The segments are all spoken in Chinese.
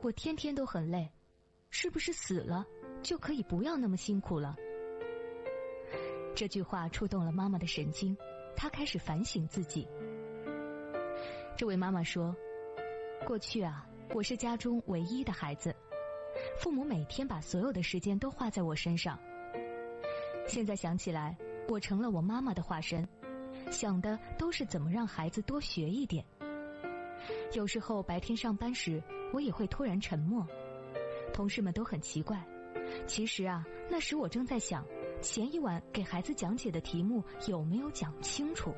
我天天都很累，是不是死了就可以不要那么辛苦了？这句话触动了妈妈的神经，她开始反省自己。这位妈妈说，过去啊，我是家中唯一的孩子，父母每天把所有的时间都花在我身上。现在想起来，我成了我妈妈的化身，想的都是怎么让孩子多学一点。有时候白天上班时，我也会突然沉默，同事们都很奇怪。其实啊，那时我正在想，前一晚给孩子讲解的题目有没有讲清楚。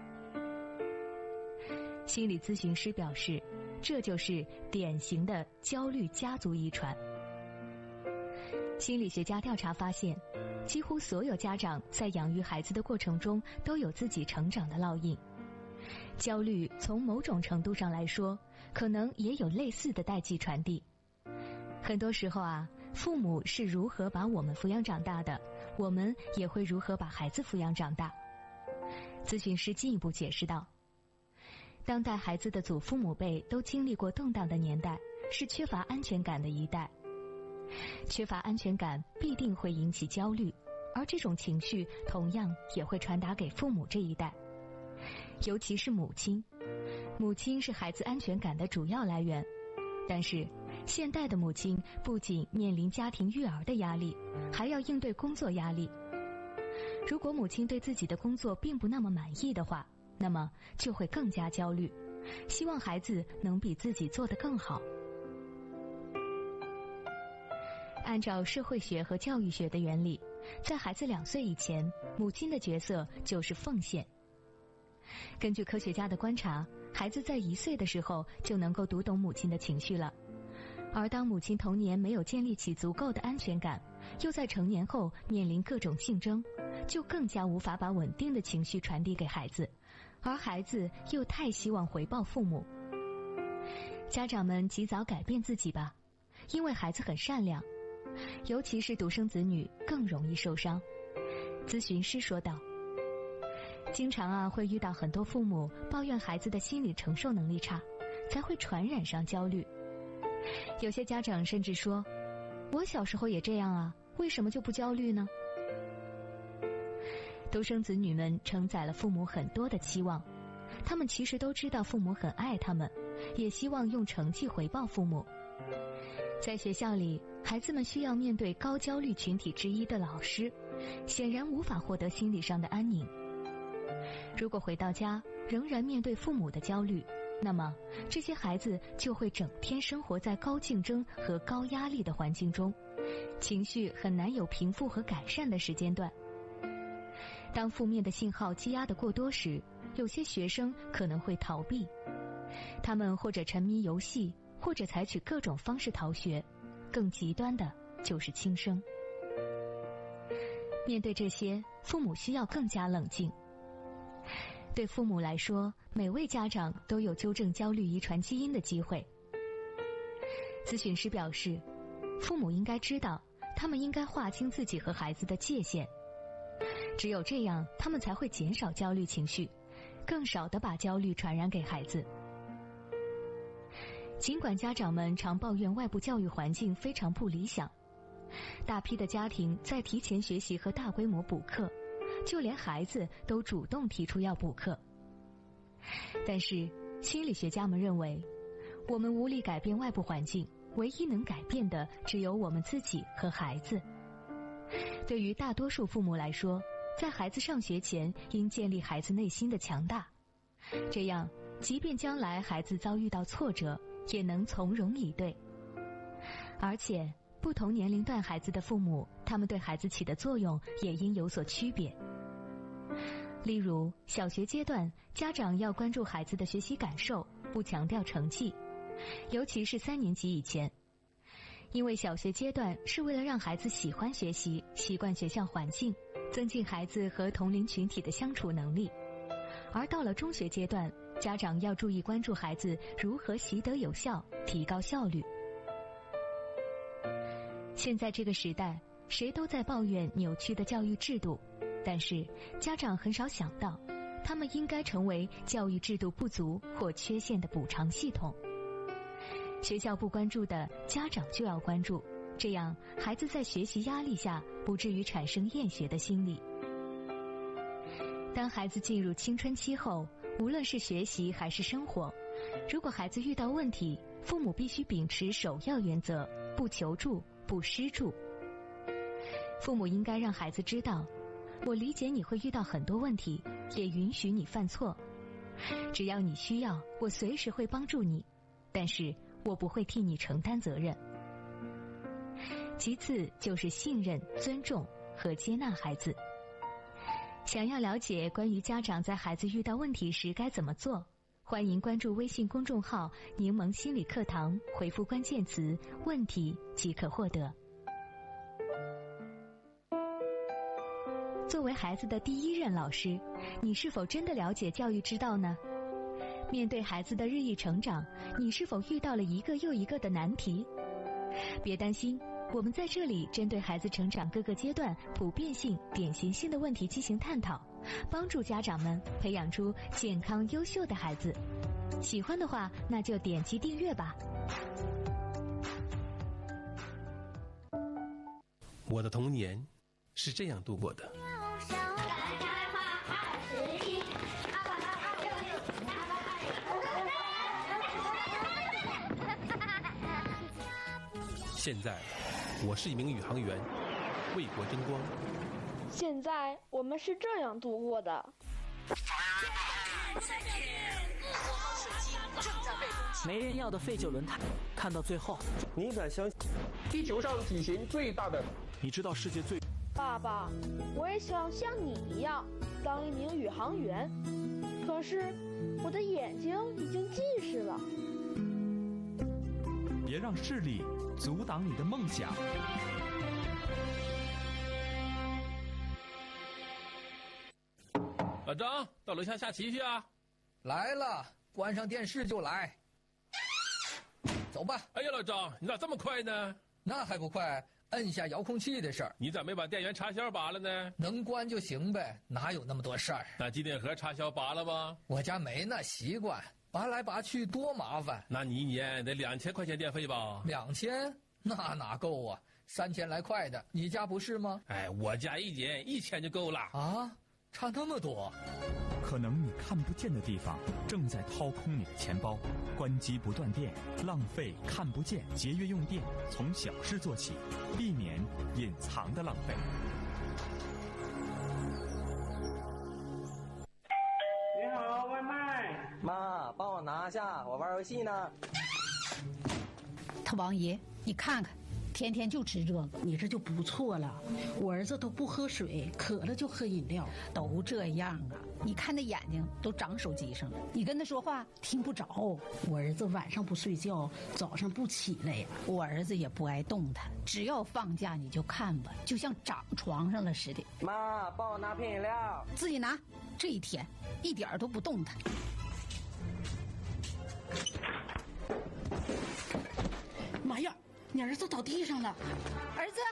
心理咨询师表示，这就是典型的焦虑家族遗传。心理学家调查发现，几乎所有家长在养育孩子的过程中都有自己成长的烙印。焦虑从某种程度上来说，可能也有类似的代际传递。很多时候啊，父母是如何把我们抚养长大的，我们也会如何把孩子抚养长大。咨询师进一步解释道，当代孩子的祖父母辈都经历过动荡的年代，是缺乏安全感的一代。缺乏安全感必定会引起焦虑，而这种情绪同样也会传达给父母这一代。尤其是母亲，母亲是孩子安全感的主要来源。但是现代的母亲不仅面临家庭育儿的压力，还要应对工作压力。如果母亲对自己的工作并不那么满意的话，那么就会更加焦虑，希望孩子能比自己做得更好。按照社会学和教育学的原理，在孩子2岁以前，母亲的角色就是奉献。根据科学家的观察，孩子在1岁的时候就能够读懂母亲的情绪了。而当母亲童年没有建立起足够的安全感，又在成年后面临各种竞争，就更加无法把稳定的情绪传递给孩子，而孩子又太希望回报父母。家长们及早改变自己吧，因为孩子很善良，尤其是独生子女更容易受伤。咨询师说道，经常会遇到很多父母抱怨孩子的心理承受能力差，才会传染上焦虑。有些家长甚至说，我小时候也这样啊，为什么就不焦虑呢？独生子女们承载了父母很多的期望，他们其实都知道父母很爱他们，也希望用成绩回报父母。在学校里，孩子们需要面对高焦虑群体之一的老师，显然无法获得心理上的安宁。如果回到家仍然面对父母的焦虑，那么这些孩子就会整天生活在高竞争和高压力的环境中，情绪很难有平复和改善的时间段。当负面的信号积压得过多时，有些学生可能会逃避，他们或者沉迷游戏，或者采取各种方式逃学，更极端的就是轻生。面对这些，父母需要更加冷静。对父母来说，每位家长都有纠正焦虑遗传基因的机会。咨询师表示，父母应该知道，他们应该划清自己和孩子的界限，只有这样，他们才会减少焦虑情绪，更少地把焦虑传染给孩子。尽管家长们常抱怨外部教育环境非常不理想，大批的家庭在提前学习和大规模补课，就连孩子都主动提出要补课。但是心理学家们认为，我们无力改变外部环境，唯一能改变的只有我们自己和孩子。对于大多数父母来说，在孩子上学前应建立孩子内心的强大，这样即便将来孩子遭遇到挫折，也能从容以对。而且不同年龄段孩子的父母，他们对孩子起的作用也应有所区别。例如小学阶段，家长要关注孩子的学习感受，不强调成绩，尤其是3年级以前，因为小学阶段是为了让孩子喜欢学习，习惯学校环境，增进孩子和同龄群体的相处能力。而到了中学阶段，家长要注意关注孩子如何习得有效，提高效率。现在这个时代，谁都在抱怨扭曲的教育制度，但是家长很少想到，他们应该成为教育制度不足或缺陷的补偿系统。 学校不关注的，家长就要关注，这样孩子在学习压力下不至于产生厌学的心理。当孩子进入青春期后，无论是学习还是生活，如果孩子遇到问题，父母必须秉持首要原则：不求助，不施助。父母应该让孩子知道，我理解你会遇到很多问题，也允许你犯错。只要你需要，我随时会帮助你，但是我不会替你承担责任。其次就是信任、尊重和接纳孩子。想要了解关于家长在孩子遇到问题时该怎么做，欢迎关注微信公众号“柠檬心理课堂”，回复关键词“问题”即可获得。作为孩子的第一任老师，你是否真的了解教育之道呢？面对孩子的日益成长，你是否遇到了一个又一个的难题？别担心，我们在这里针对孩子成长各个阶段普遍性、典型性的问题进行探讨，帮助家长们培养出健康优秀的孩子。喜欢的话，那就点击订阅吧。 我的童年是这样度过的。现在，我是一名宇航员，为国争光。 现在我们是这样度过的。 没人要的废旧轮胎，看到最后， 你敢相信地球上体型最大的？ 你知道世界最…… 爸爸，我也想像你一样当一名宇航员，可是我的眼睛已经近视了。 别让视力阻挡你的梦想。 老张，到楼下下棋去啊！ 来了，关上电视就来。走吧。 哎呀，老张，你咋这么快呢？ 那还不快，摁下遥控器的事儿。 你咋没把电源插销拔了呢？ 能关就行呗，哪有那么多事儿？ 那机电盒插销拔了吗？ 我家没那习惯，拔来拔去多麻烦。 那你一年得2000块钱电费吧 ？2000？那哪够啊？3000来块的，你家不是吗？ 哎，我家一年1000就够了。 啊，差那么多？ 可能你看不见的地方正在掏空你的钱包。关机不断电，浪费看不见，节约用电，从小事做起，避免隐藏的浪费。 你好，外卖。 妈，帮我拿下，我玩游戏呢。 他王爷，你看看，天天就吃这个， 你这就不错了。我儿子都不喝水，渴了就喝饮料， 都这样啊。你看那眼睛都长手机上了，你跟他说话听不着。 我儿子晚上不睡觉，早上不起来呀。 我儿子也不爱动弹，只要放假你就看吧，就像长床上了似的。 妈，帮我拿瓶饮料。 自己拿。这一天一点都不动弹。 妈呀，你儿子倒地上了！ 儿子！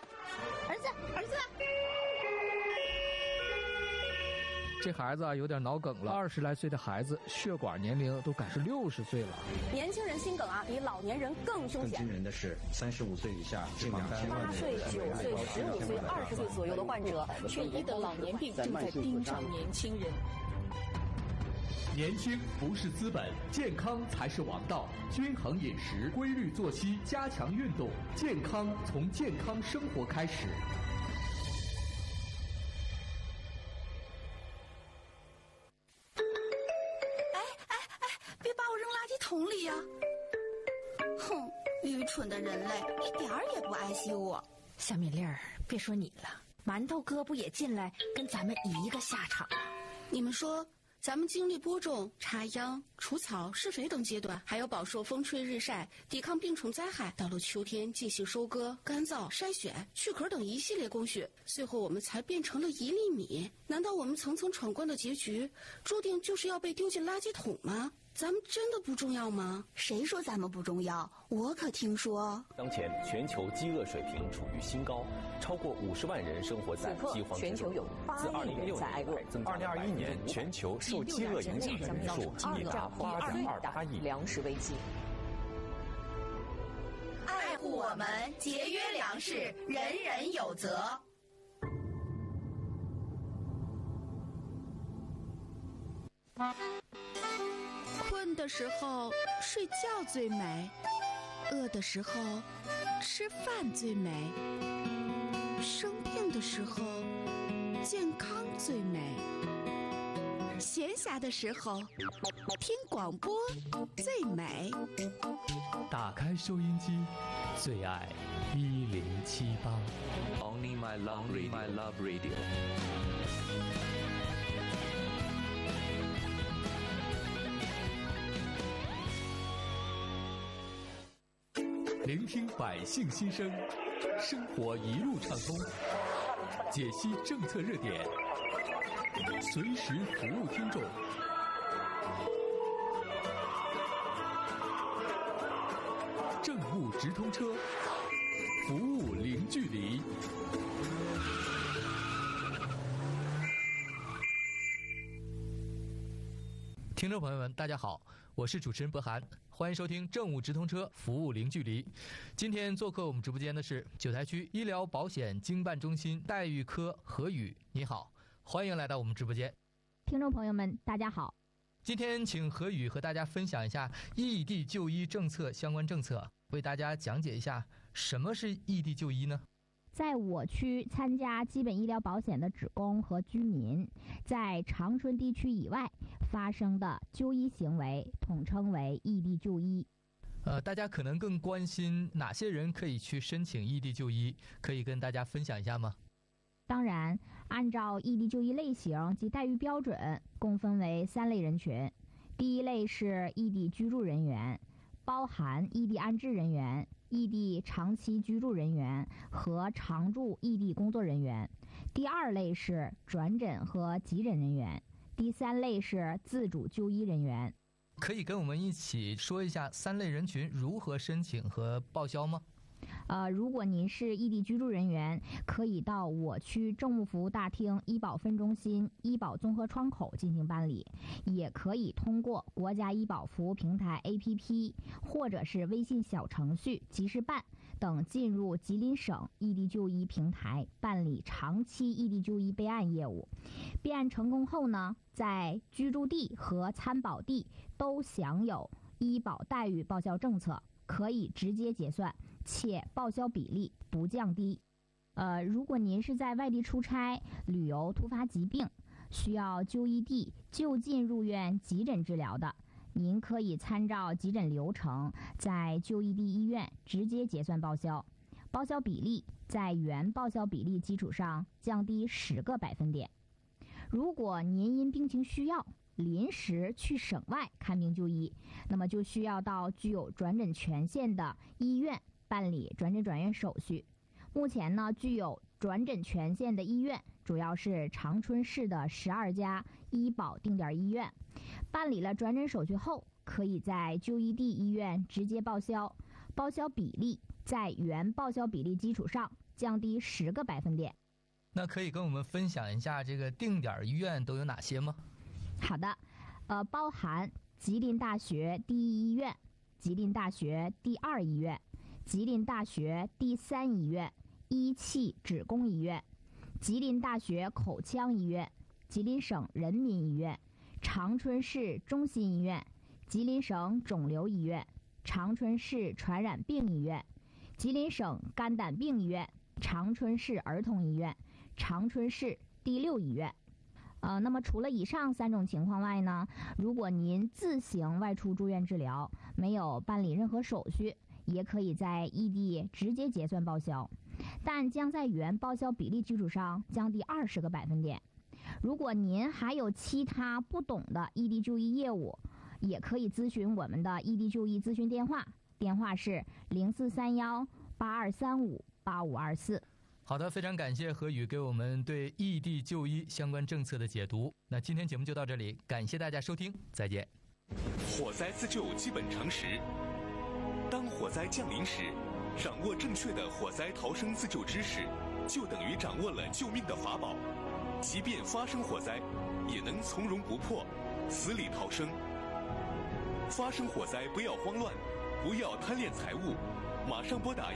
这孩子啊有点脑梗了，20来岁的孩子血管年龄都赶是60岁了。 年轻人心梗啊，比老年人更凶险。 更惊人的是，35岁以下近 18岁、9岁、15岁、20岁左右的患者，缺一的老年病正在盯上年轻人。 年轻不是资本，健康才是王道。均衡饮食，规律作息，加强运动，健康从健康生活开始。 别把我扔垃圾桶里呀！哼，愚蠢的人类，一点儿也不爱惜我。 小米粒儿，别说你了，馒头哥不也进来跟咱们一个下场吗？ 你们说，咱们经历播种、插秧、除草、施肥等阶段，还有饱受风吹日晒、抵抗病虫灾害，到了秋天进行收割、干燥、筛选、去壳等一系列工序，最后我们才变成了1粒米。难道我们层层闯关的结局，注定就是要被丢进垃圾桶吗？咱们真的不重要吗？ 谁说咱们不重要？我可听说， 当前全球饥饿水平处于新高，超过50万人生活在饥荒之中。 全球有8亿人在挨饿。 2021年全球受饥饿影响的人数已达8.28亿。 粮食危机。 护我们，节约粮食，人人有责。困的时候睡觉最美，饿的时候吃饭最美，生病的时候健康最美，闲暇的时候听广播最美。 打开收音机，最爱1078。 Only my love radio。 聆听百姓心声，生活一路畅通，解析政策热点，随时服务听众。政务直通车，服务零距离。 听众朋友们，大家好，我是主持人博涵，欢迎收听政务直通车，服务零距离。今天做客我们直播间的是九台区医疗保险经办中心待遇科何宇，你好，欢迎来到我们直播间。 听众朋友们，大家好。 今天请何宇和大家分享一下异地就医政策相关政策，为大家讲解一下什么是异地就医呢？ 在我区参加基本医疗保险的职工和居民，在长春地区以外发生的就医行为统称为异地就医。 大家可能更关心哪些人可以去申请异地就医，可以跟大家分享一下吗？ 当然，按照异地就医类型及待遇标准，共分为3类人群。第一类是异地居住人员，包含异地安置人员、异地长期居住人员和常驻异地工作人员。第二类是转诊和急诊人员。第3类是自主就医人员。 可以跟我们一起说一下3类人群如何申请和报销吗？ 如果您是异地居住人员，可以到我区政务服务大厅医保分中心医保综合窗口进行办理，也可以通过国家医保服务平台 APP 或者是微信小程序及时办等进入吉林省异地就医平台办理长期异地就医备案业务。备案成功后呢，在居住地和参保地都享有医保待遇报销政策，可以直接结算，且报销比例不降低。如果您是在外地出差、旅游、突发疾病，需要就医地就近入院急诊治疗的，您可以参照急诊流程，在就医地医院直接结算报销，报销比例在原报销比例基础上降低10个百分点。如果您因病情需要临时去省外看病就医，那么就需要到具有转诊权限的医院办理转诊转院手续。目前呢，具有转诊权限的医院主要是长春市的12家医保定点医院。办理了转诊手续后，可以在就医地医院直接报销，报销比例在原报销比例基础上降低10个百分点。 那可以跟我们分享一下这个定点医院都有哪些吗？ 好的，包含吉林大学第一医院、吉林大学第2医院、吉林大学第3医院、一汽职工医院、吉林大学口腔医院、吉林省人民医院、长春市中心医院、吉林省肿瘤医院、长春市传染病医院、吉林省肝胆病医院、长春市儿童医院、长春市第6医院。那么除了以上3种情况外呢，如果您自行外出住院治疗，没有办理任何手续，也可以在异地直接结算报销，但将在原报销比例基础上降低20个百分点。如果您还有其他不懂的异地就医业务，也可以咨询我们的异地就医咨询电话，电话是0431-8235-8524。 好的，非常感谢何宇给我们对异地就医相关政策的解读。那今天节目就到这里，感谢大家收听，再见。 火灾自救基本常识：当火灾降临时，掌握正确的火灾逃生自救知识，就等于掌握了救命的法宝。即便发生火灾，也能从容不迫，死里逃生。发生火灾不要慌乱，不要贪恋财物，马上拨打